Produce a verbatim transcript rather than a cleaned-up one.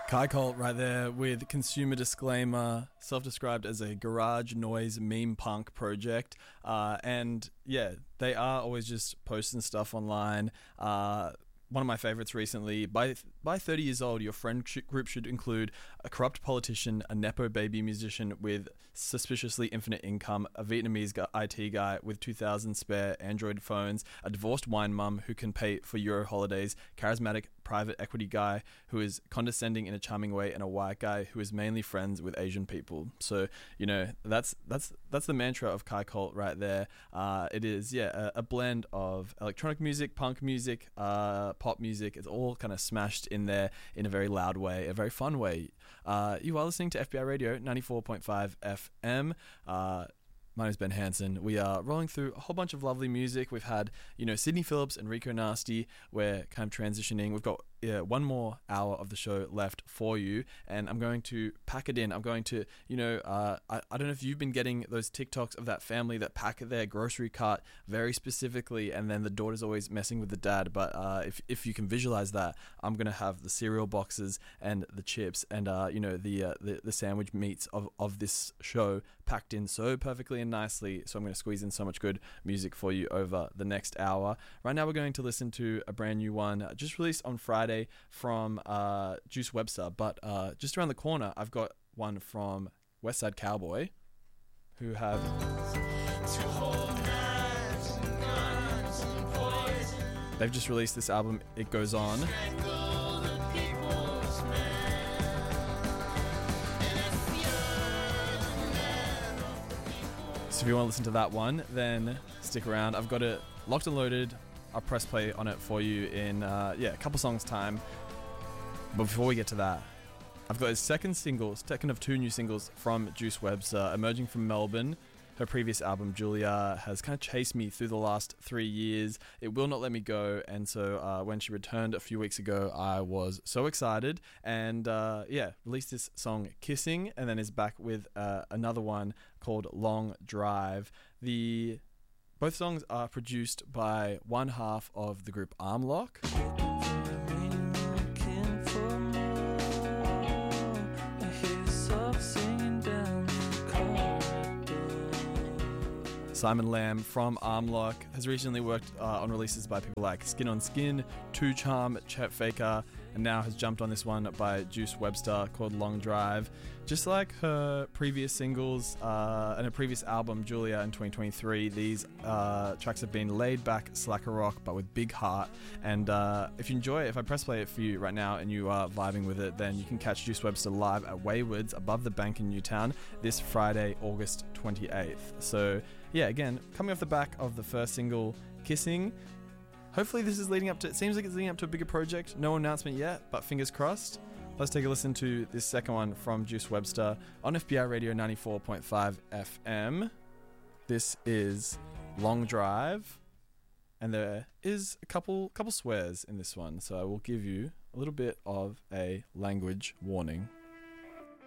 Kai Colt right there with consumer disclaimer, self-described as a garage noise meme punk project. Uh, and yeah, they are always just posting stuff online. Uh, one of my favorites recently, by by thirty years old, your friend group should include a corrupt politician, a Nepo baby musician with suspiciously infinite income, a Vietnamese I T guy with two thousand spare Android phones, a divorced wine mum who can pay for Euro holidays, charismatic private equity guy who is condescending in a charming way, and a white guy who is mainly friends with Asian people. So, you know, that's that's that's the mantra of Kai Colt right there. Uh, it is, yeah, a, a blend of electronic music, punk music, uh, pop music. It's all kind of smashed in there in a very loud way, a very fun way. Uh, you are listening to F B I Radio ninety-four point five F M. Uh, My name is Ben Hansen. We are rolling through a whole bunch of lovely music. We've had, you know, Sydney Phillips and Rico Nasty. We're kind of transitioning. We've got yeah, one more hour of the show left for you, and I'm going to pack it in. I'm going to, you know, uh, I, I don't know if you've been getting those TikToks of that family that pack their grocery cart very specifically, and then the daughter's always messing with the dad. But uh, if if you can visualize that, I'm going to have the cereal boxes and the chips and, uh, you know, the, uh, the the sandwich meats of, of this show packed in so perfectly and nicely. So I'm going to squeeze in so much good music for you over the next hour. Right now we're going to listen to a brand new one just released on Friday from uh, Juice Webster, but uh, just around the corner I've got one from Westside Cowboy, who have they've just released this album, It Goes On. So if you want to listen to that one, then stick around. I've got it locked and loaded. I'll press play on it for you in uh, yeah a couple songs time. But before we get to that, I've got his second single, second of two new singles from Juice Webster, emerging from Melbourne. Her previous album, Julia, has kind of chased me through the last three years. It will not let me go, and so uh, when she returned a few weeks ago, I was so excited, and uh, yeah, released this song, Kissing, and then is back with uh, another one called Long Drive. The Both songs are produced by one half of the group Armlock. Simon Lamb from Armlock has recently worked uh, on releases by people like Skin on Skin, Two Charm, Chet Faker, and now has jumped on this one by Juice Webster called Long Drive. Just like her previous singles uh, and her previous album, Julia, in twenty twenty-three, these uh, tracks have been laid back slacker rock, but with big heart. And uh, if you enjoy it, if I press play it for you right now and you are vibing with it, then you can catch Juice Webster live at Wayward's above the bank in Newtown this Friday, August twenty-eighth. So yeah, again, coming off the back of the first single, Kissing. Hopefully this is leading up to, it seems like it's leading up to a bigger project. No announcement yet, but fingers crossed. Let's take a listen to this second one from Juice Webster on F B I Radio ninety-four point five F M. This is Long Drive, and there is a couple couple swears in this one, so I will give you a little bit of a language warning.